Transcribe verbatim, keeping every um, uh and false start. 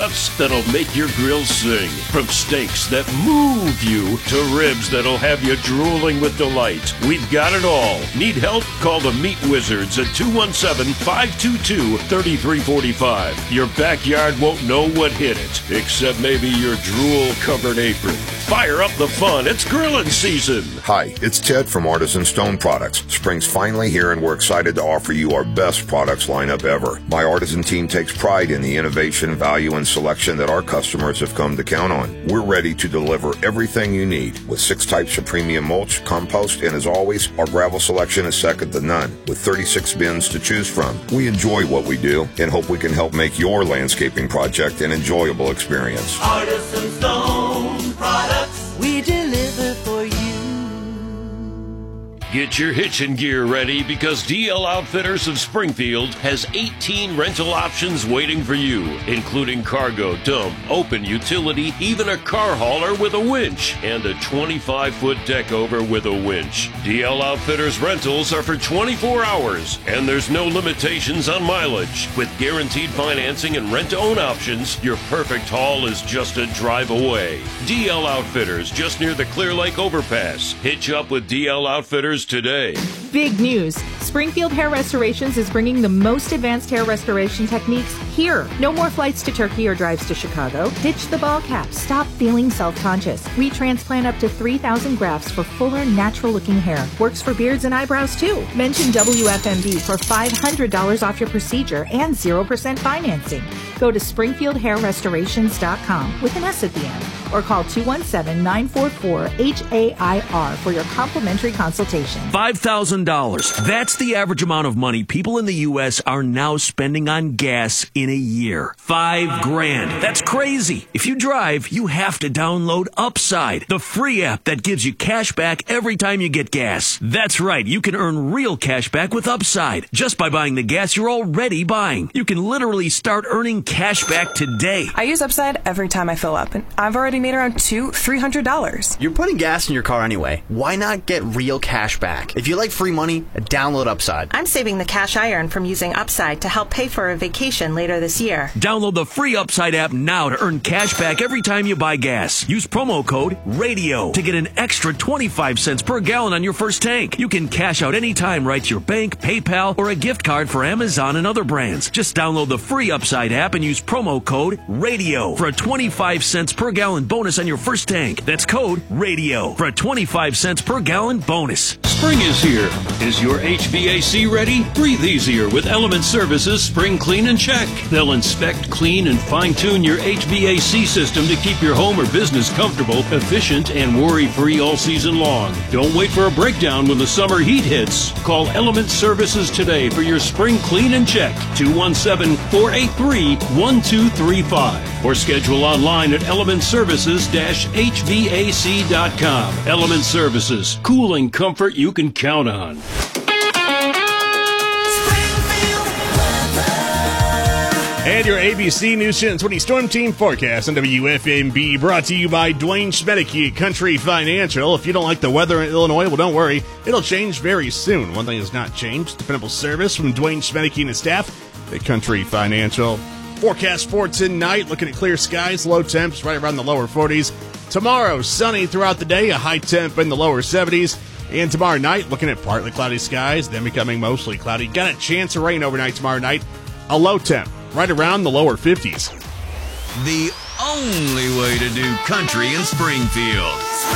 cuts that'll make your grill sing. From steaks that move you to ribs that'll have you drooling with delight. We've got it all. Need help? Call the Meat Wizards at two one seven, five two two, three three four five. Your backyard won't know what hit it, except maybe your drool-covered apron. Fire up the fun. It's grilling season. Hi, it's Ted from Artisan Stone Products. Spring's finally here, and we're excited to offer you our best products lineup ever. My Artisan team takes pride in the innovation, value, and selection that our customers have come to count on. We're ready to deliver everything you need with six types of premium mulch, compost, and as always, our gravel selection is second to none with thirty-six bins to choose from. We enjoy what we do and hope we can help make your landscaping project an enjoyable experience. Artisan Stone Products, we deliver for you. Get your hitching gear ready because D L Outfitters of Springfield has eighteen rental options waiting for you, including cargo, dump, open utility, even a car hauler with a winch, and a twenty-five foot deck over with a winch. D L Outfitters rentals are for twenty-four hours, and there's no limitations on mileage. With guaranteed financing and rent-to-own options, your perfect haul is just a drive away. D L Outfitters, just near the Clear Lake Overpass. Hitch up with D L Outfitters today. Big news. Springfield Hair Restorations is bringing the most advanced hair restoration techniques here. No more flights to Turkey or drives to Chicago. Ditch the ball cap. Stop feeling self-conscious. We transplant up to three thousand grafts for fuller, natural-looking hair. Works for beards and eyebrows, too. Mention W F M B for five hundred dollars off your procedure and zero percent financing. Go to springfield hair restorations dot com with an S at the end or call two one seven, nine four four, H A I R for your complimentary consultation. five thousand dollars. That's the average amount of money people in the U S are now spending on gas in a year. Five grand. That's crazy. If you drive, you have to download Upside, the free app that gives you cash back every time you get gas. That's right. You can earn real cash back with Upside just by buying the gas you're already buying. You can literally start earning cash back today. I use Upside every time I fill up, and I've already made around two, three hundred dollars. You're putting gas in your car anyway. Why not get real cash back? If you like free money, download Upside. I'm saving the cash I earn from using Upside to help pay for a vacation later this year. Download the free Upside app now to earn cash back every time you buy gas. Use promo code RADIO to get an extra twenty-five cents per gallon on your first tank. You can cash out anytime right to your bank, PayPal, or a gift card for Amazon and other brands. Just download the free Upside app and use promo code RADIO for a twenty-five cents per gallon bonus on your first tank. That's code RADIO for a twenty-five cents per gallon bonus. Spring is here. Is your H V A C ready? Breathe easier with Element Services Spring Clean and Check. They'll inspect, clean, and fine-tune your H V A C system to keep your home or business comfortable, efficient, and worry-free all season long. Don't wait for a breakdown when the summer heat hits. Call Element Services today for your Spring Clean and Check. two one seven, four eight three, one two three five or schedule online at element services dash h v a c dot com. Element Services, cooling comfort you can count on. And your A B C News ten twenty Storm Team Forecast on W F M B, brought to you by Dwayne Schmedeke, Country Financial. If you don't like the weather in Illinois, well, don't worry. It'll change very soon. One thing has not changed: dependable service from Dwayne Schmedeke and his staff at Country Financial. Forecast for tonight, looking at clear skies, low temps right around the lower forties. Tomorrow, sunny throughout the day, a high temp in the lower seventies. And tomorrow night, looking at partly cloudy skies, then becoming mostly cloudy. Got a chance of rain overnight tomorrow night. A low temp right around the lower fifties. The only way to do country in Springfield.